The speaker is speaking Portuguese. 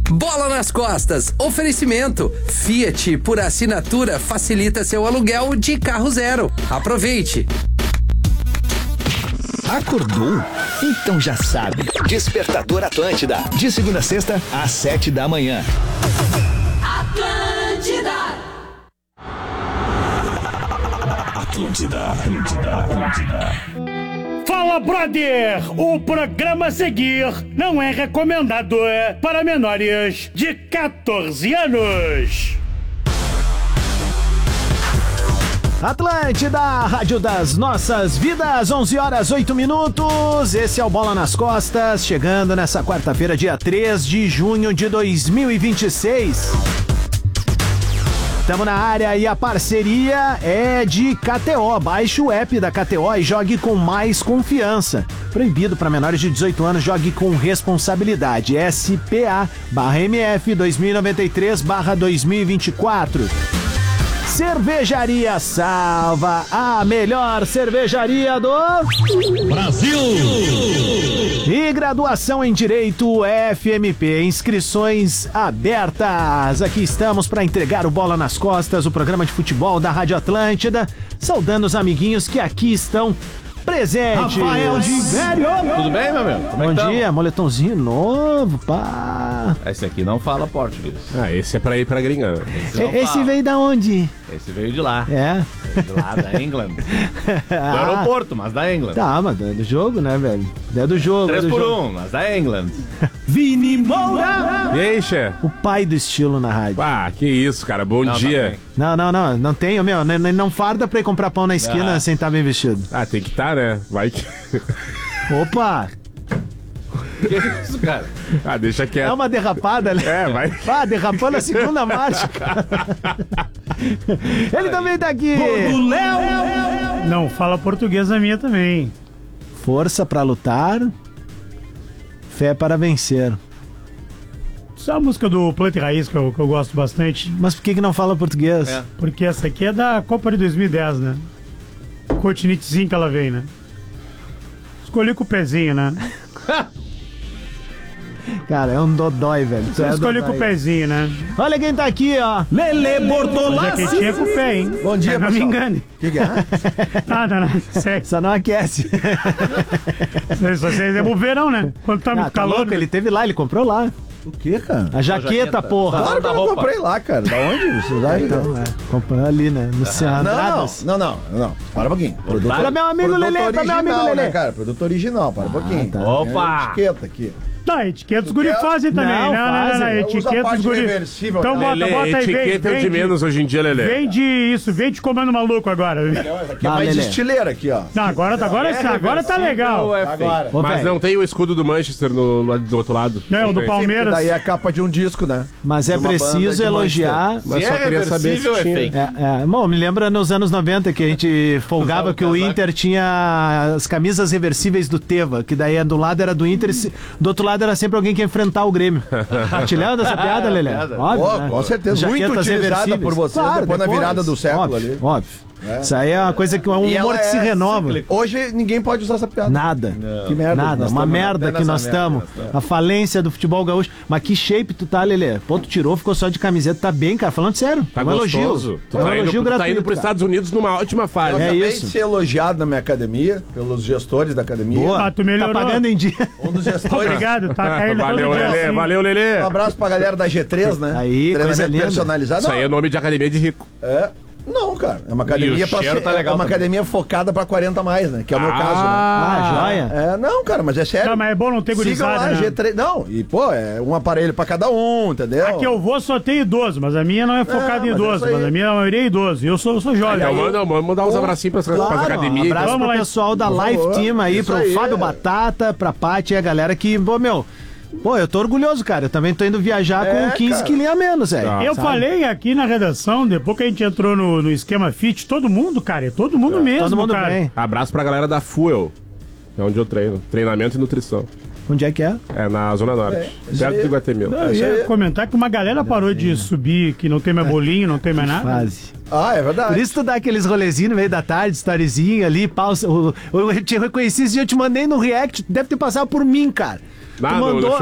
Bola nas costas. Oferecimento. Fiat, por assinatura, facilita seu aluguel de carro zero. Aproveite. Acordou? Então já sabe. Despertador Atlântida. De segunda a sexta, às 7 da manhã. Atlântida. Fala, brother! O programa a seguir não é recomendado para menores de 14 anos. Atlântida, rádio das nossas vidas, 11 horas 8 minutos. Esse é o Bola nas Costas, chegando nessa quarta-feira, dia 3 de junho de 2026. Estamos na área e a parceria é de KTO. Baixe o app da KTO e jogue com mais confiança. Proibido para menores de 18 anos, jogue com responsabilidade. SPA/MF 2093/2024. Cervejaria Salva, a melhor cervejaria do Brasil. E graduação em Direito FMP, inscrições abertas. Aqui estamos para entregar o Bola nas Costas, o programa de futebol da Rádio Atlântida, saudando os amiguinhos que aqui estão presentes. Rafael de Velho. Tudo bem, meu amigo? Bom dia, moletomzinho novo, pá. Esse aqui não fala português. Esse é pra ir pra gringa. Esse veio da onde? Esse veio de lá. É? De lá, da England. Do aeroporto, mas da England. Tá, mas é do jogo, né, velho? É do jogo. 3x1, mas da England. Vini Moura! E aí, Xê? O pai do estilo na rádio. Ah, que isso, cara. Bom dia. Não tenho, meu. Não farda pra ir comprar pão na esquina sem estar bem vestido. Ah, tem que estar, né? Vai que... Opa! Que isso, cara? Ah, deixa quieto. É uma derrapada, né? É, vai. Ah, derrapou na segunda marcha. Ele também tá aqui. O Léo! Não, fala português a minha também. Força pra lutar, fé para vencer. Isso é a música do Planta e Raiz que eu gosto bastante. Mas por que não fala português? É. Porque essa aqui é da Copa de 2010, né? Cotinitezinho que ela vem, né? Escolhi com o pezinho, né? Cara, é um dodói, velho. Eu escolhi com o pezinho, né? Olha quem tá aqui, ó. Lele Bortolassi. Jaquetinha com o pé, hein? Bom dia, não me engane. O que é? Nada, sério. Só não aquece. Vocês é o verão, né? Quando tá muito Tá calor. louco, ele teve lá, ele comprou lá. O que, cara? A jaqueta, porra. Claro que eu não comprei lá, cara. Da onde? Vocês acham? Então, comprou ali, né? No Serra Andradas. Não. Para um pouquinho. Produto, Pra meu amigo Lelê, original, pra meu amigo Lelê. né, cara? Produto original, para um pouquinho. Tá. Opa! Tem etiqueta aqui. Tá, etiqueta os guri fazem também. Não, Não. fazem. Etiqueta os guri. reversível. Então bota aí, etiqueta é o de menos hoje em dia, Lelê. Vende comendo maluco agora. Aqui é mais Lelê. estileira aqui, ó. Não, agora tá legal. Agora. Ô, Mas velho, não tem o escudo do Manchester do outro lado. Não, do Tem. Palmeiras. Daí é a capa de um disco, né? mas é de uma banda preciso de elogiar. Mas Se só é queria saber se reversível, é tinha. fake. Bom, me lembra nos anos 90 que a gente folgava que o Inter tinha as camisas reversíveis do Teva, que daí do lado era do Inter, do outro lado era sempre alguém que ia enfrentar o Grêmio. Te lembra dessa piada, Lelê? Óbvio, Pô, né? com certeza. Muito Jaquetas utilizada reversíveis. por vocês Claro, depois na virada do século óbvio, ali. Óbvio. Isso aí é uma coisa que é um E humor ela que se é renova. cíclica. Hoje ninguém pode usar essa piada. Nada. Que merda. Nada, nós uma estamos merda até que nessa nós merda, estamos. A falência do futebol gaúcho. Mas que shape tu tá, Lelê? Pô, tu tirou, ficou só de camiseta, tá bem, cara. Falando sério. Tá um elogio. gostoso. Tu É um tá elogio indo gratuito. pros Estados Unidos numa ótima fase. Eu É acabei isso. de ser elogiado na minha academia, pelos gestores da academia. Boa. Ah, tu melhorou. Tá pagando em dia. Um dos gestores. Obrigado, tá caindo Valeu, todo dia Lelê. assim. Valeu, Lelê. Um abraço pra galera da G3, né? Aí, coisa Treinamento linda. personalizado. Isso aí é nome de academia de rico. É. Não, cara. É uma E academia o pra cheiro ser, tá legal é uma também. academia focada pra 40 a mais, né? Que é o meu caso, né? Ah, joia. É, não, cara, mas é sério. Não, mas é bom não ter Sigam gurizada, lá, né? G3. Não, e pô, é um aparelho pra cada um, entendeu? Aqui eu vou só tem idoso, mas a minha não é focada em mas idoso, é isso aí. mas a minha maioria é idoso. E eu sou jovem. Então vamos mandar uns abracinhos pras academias. Um abraço Vamos pro lá, pessoal da por Life favor. Team aí, Isso pro aí, Fábio é. Batata, pra Paty e a galera que, pô, meu. Pô, eu tô orgulhoso, cara. Eu também tô indo viajar com 15 cara. quilinhos a menos, velho. Tá. Eu falei aqui na redação, depois que a gente entrou no esquema fit, todo mundo, cara, é todo mundo mesmo, Todo mundo cara. bem. Abraço pra galera da Fuel. É onde eu treino. Treinamento e nutrição. Onde é que é? É na Zona Norte. Perto de Guatemala. Eu ia comentar que uma galera parou de subir, que não tem mais bolinho, não tem mais nada. Fase. Ah, é verdade. Por isso tu dá aqueles rolezinhos no meio da tarde, storyzinho ali, pausa. Eu te reconheci esse dia, eu te mandei no react, tu deve ter passado por mim, cara. Lá Tu no mandou.